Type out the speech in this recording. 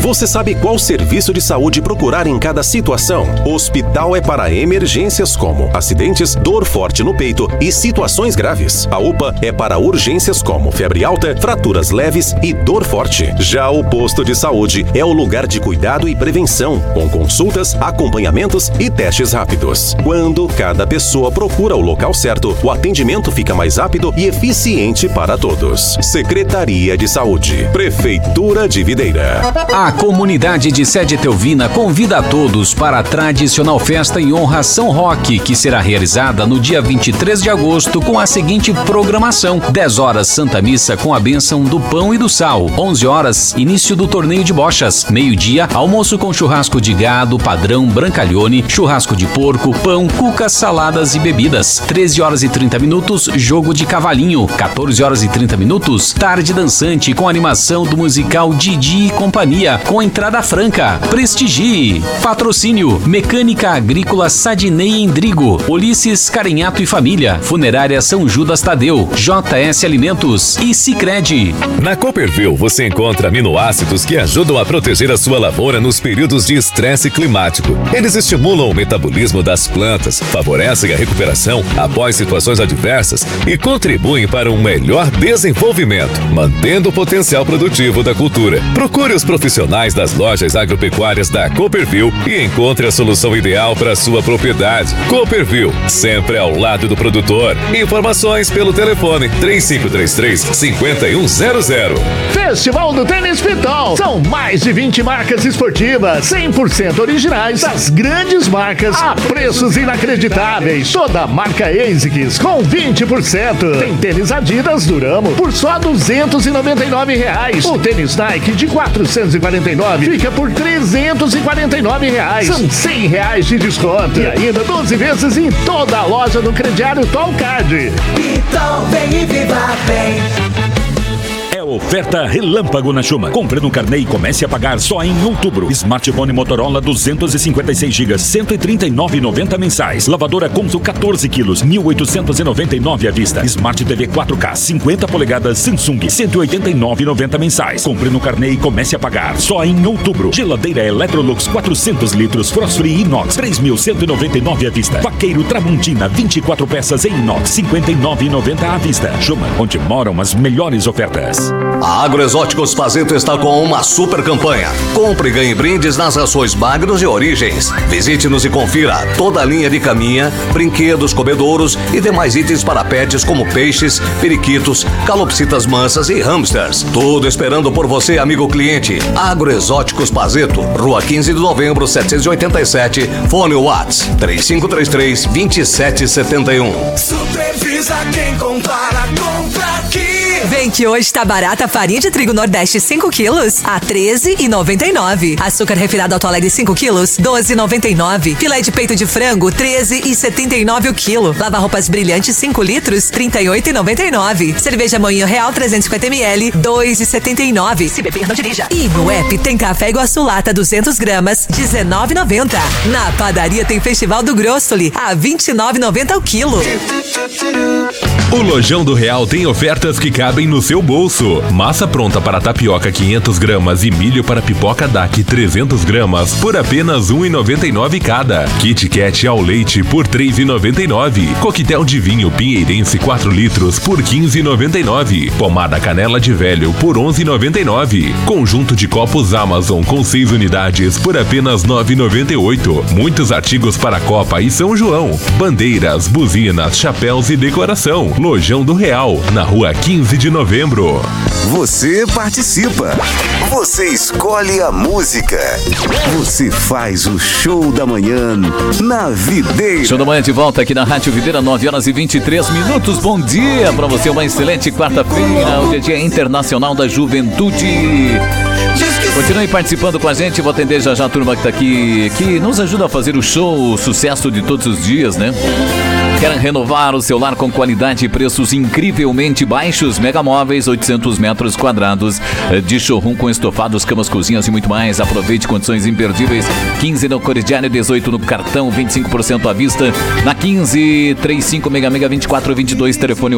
Você sabe qual serviço de saúde procurar em cada situação? Hospital é para emergências como acidentes, dor forte no peito e situações graves. A UPA é para urgências como febre alta, fraturas leves e dor forte. Já o posto de saúde é o lugar de cuidado e prevenção, com consultas, acompanhamentos e testes rápidos. Quando cada pessoa procura o local certo, o atendimento fica mais rápido e eficiente para todos. Secretaria de Saúde, Prefeitura de Videira. A comunidade de Sede Etelvina convida a todos para a tradicional festa em honra a São Roque, que será realizada no dia 23 de agosto com a seguinte programação: 10 horas Santa Missa com a bênção do pão e do sal, 11 horas início do torneio de bochas, meio-dia almoço com churrasco de gado, padrão, brancalhone, churrasco de porco, pão, cucas, saladas e bebidas, 13 horas e 30 minutos jogo de cavalinho, 14 horas e 30 minutos tarde dançante com animação do musical Didi e Companhia, com entrada franca. Prestigie. Patrocínio: Mecânica Agrícola Sadinei Endrigo, Ulisses Carinhato e Família, Funerária São Judas Tadeu, JS Alimentos e Sicredi. Na Copperville você encontra aminoácidos que ajudam a proteger a sua lavoura nos períodos de estresse climático. Eles estimulam o metabolismo das plantas, favorecem a recuperação após situações adversas e contribuem para um melhor desenvolvimento, mantendo o potencial produtivo da cultura. Procure os profissionais das lojas agropecuárias da Copperville e encontre a solução ideal para a sua propriedade. Copperville, sempre ao lado do produtor. Informações pelo telefone 3533-5100. Festival do Tênis Pitol. São mais de 20 marcas esportivas, 100% originais das grandes marcas a preços inacreditáveis. Toda marca ASICS com 20%. Tem tênis Adidas Duramo por só R$299. O tênis Nike de R$449 fica por R$349. São R$100 de desconto. E ainda 12 vezes em toda a loja do crediário Tolcard. Então vem e viva bem. Oferta relâmpago na Chuma. Compre no carnê e comece a pagar só em outubro. Smartphone Motorola 256 GB, R$ 139,90 mensais. Lavadora Consul 14 quilos, R$ 1.899 à vista. Smart TV 4K 50 polegadas Samsung, R$ 189,90 mensais. Compre no carnê e comece a pagar só em outubro. Geladeira Electrolux 400 litros Frost Free Inox, R$ 3.199 à vista. Vaqueiro Tramontina 24 peças em inox, R$ 59,90 à vista. Chuma, onde moram as melhores ofertas. A Agroexóticos Pazeto está com uma super campanha. Compre e ganhe brindes nas rações Magnus e Origens. Visite-nos e confira toda a linha de caminha, brinquedos, comedouros e demais itens para pets como peixes, periquitos, calopsitas mansas e hamsters. Tudo esperando por você, amigo cliente. Agroexóticos Pazeto, Rua 15 de Novembro, 787, fone Whats 3533-2771. Supervisa quem compara, compra aqui. Vem que hoje tá barata a farinha de trigo Nordeste 5 quilos a R$ 13,99. Açúcar refinado Alto Alegre 5 quilos, R$ 12,99. Filé de peito de frango, R$ 13,79 o quilo. Lava roupas brilhantes 5 litros, R$ 38,99. Cerveja Moinho Real 350 ml, R$ 2,79. Se beber, não dirija. E no app tem café Iguaçu Lata 200 gramas, R$ 19,90. Na padaria tem Festival do Grossoli, a R$ 29,90 o quilo. O Lojão do Real tem ofertas que cabem no seu bolso. Massa pronta para tapioca 500 gramas e milho para pipoca DAC 300 gramas por apenas R$ 1,99 cada. Kit Kat ao leite por R$ 3,99. Coquetel de vinho pinheirense 4 litros por R$ 15,99. Pomada canela de velho por R$ 11,99. Conjunto de copos Amazon com 6 unidades por apenas R$ 9,98. Muitos artigos para Copa e São João. Bandeiras, buzinas, chapéus e decoração. Lojão do Real, na rua 15 de novembro. Você participa. Você escolhe a música. Você faz o show da manhã na Videira. Show da manhã de volta aqui na Rádio Videira, 9 horas e 23 minutos. Bom dia para você, uma excelente quarta-feira. Hoje é Dia Internacional da Juventude. Continue participando com a gente, vou atender já a turma que tá aqui, que nos ajuda a fazer o show, o sucesso de todos os dias, né? Quer renovar o seu lar com qualidade e preços incrivelmente baixos? Megamóveis, 800 metros quadrados de showroom com estofados, camas, cozinhas e muito mais. Aproveite condições imperdíveis. 15 no crediário, 18 no cartão, 25% à vista. Na 15, 35 mega 24 22, telefone